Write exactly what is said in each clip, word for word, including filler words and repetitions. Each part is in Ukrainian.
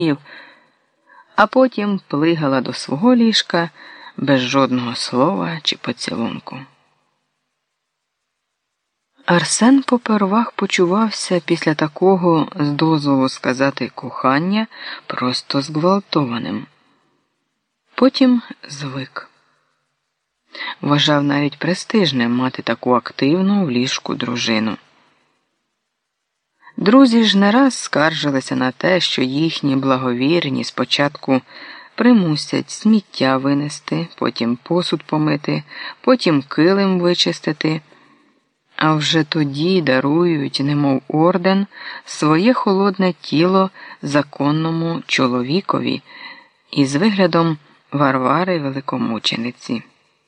а потім плигала до свого ліжка без жодного слова чи поцілунку. Арсен попервах почувався після такого, з дозволу сказати, кохання просто зґвалтованим. Потім звик. Вважав навіть престижним мати таку активну в ліжку дружину. Друзі ж не раз скаржилися на те, що їхні благовірні спочатку примусять сміття винести, потім посуд помити, потім килим вичистити, а вже тоді дарують, немов орден, своє холодне тіло законному чоловікові із виглядом Варвари Великомучениці.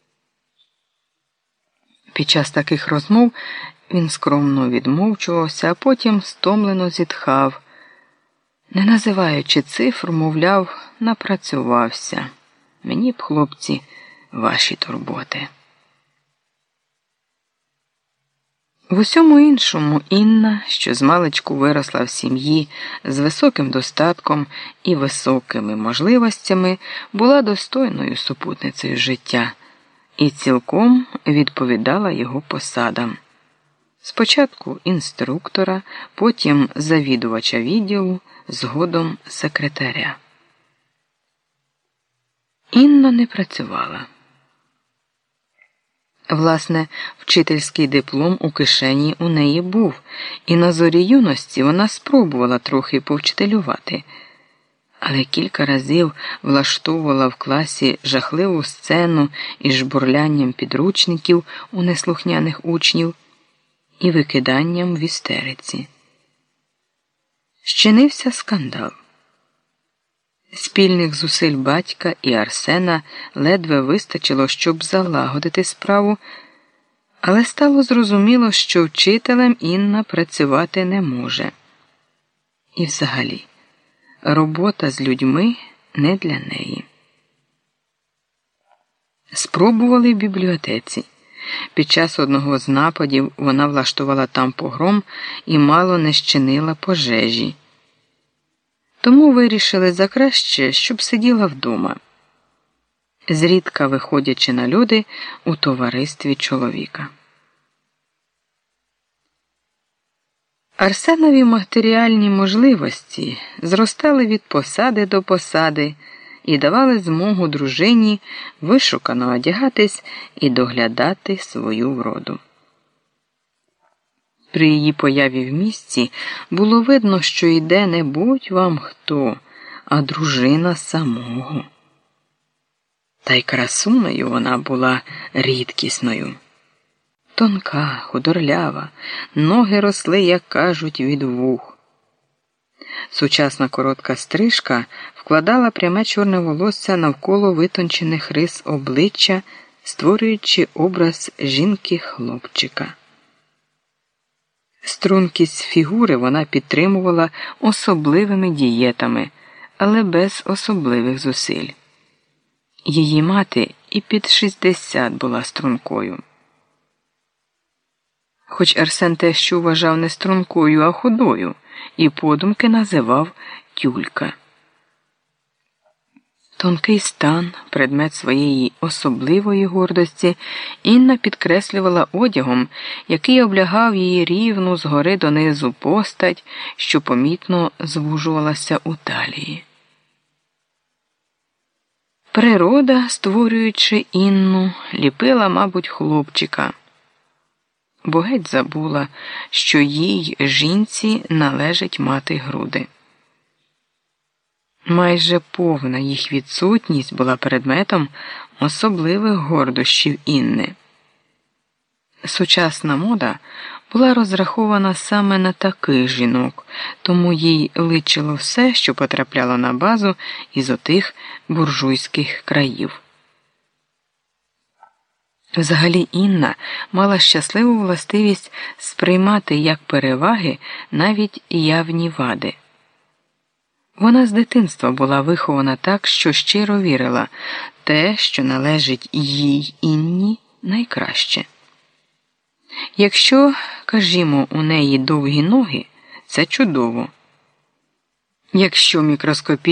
Під час таких розмов він скромно відмовчувався, а потім стомлено зітхав, не називаючи цифр, мовляв, напрацювався. Мені б, хлопці, ваші турботи. В усьому іншому Інна, що змалечку виросла в сім'ї з високим достатком і високими можливостями, була достойною супутницею життя і цілком відповідала його посадам. Спочатку інструктора, потім завідувача відділу, згодом секретаря. Інна не працювала. Власне, вчительський диплом у кишені у неї був, і на зорі юності вона спробувала трохи повчителювати, але кілька разів влаштовувала в класі жахливу сцену із жбурлянням підручників у неслухняних учнів і викиданням в істериці. Щинився скандал. Спільних зусиль батька і Арсена ледве вистачило, щоб залагодити справу, але стало зрозуміло, що вчителем Інна працювати не може. І взагалі, робота з людьми не для неї. Спробували в бібліотеці. Під час одного з нападів вона влаштувала там погром і мало не щинила пожежі. Тому вирішили за краще, щоб сиділа вдома, зрідка виходячи на люди у товаристві чоловіка. Арсенові матеріальні можливості зростали від посади до посади і давали змогу дружині вишукано одягатись і доглядати свою вроду. При її появі в місті було видно, що йде не будь вам хто, а дружина самого. Та й красунею вона була рідкісною. Тонка, худорлява, ноги росли, як кажуть, від вух. Сучасна коротка стрижка вкладала пряме чорне волосся навколо витончених рис обличчя, створюючи образ жінки-хлопчика. Стрункість фігури вона підтримувала особливими дієтами, але без особливих зусиль. Її мати і під шістдесят була стрункою. Хоч Арсен тещу вважав не стрункою, а худою, і подумки називав тюлька. Тонкий стан, предмет своєї особливої гордості, Інна підкреслювала одягом, який облягав її рівну згори донизу постать, що помітно звужувалася у талії. Природа, створюючи Інну, ліпила, мабуть, хлопчика, бо геть забула, що їй, жінці, належить мати груди. Майже повна їх відсутність була предметом особливих гордощів Інни. Сучасна мода була розрахована саме на таких жінок, тому їй личило все, що потрапляло на базу із отих буржуйських країв. Взагалі Інна мала щасливу властивість сприймати як переваги навіть явні вади. Вона з дитинства була вихована так, що щиро вірила – те, що належить їй, Інні, найкраще. Якщо, кажімо, у неї довгі ноги – це чудово. Якщо мікроскопічні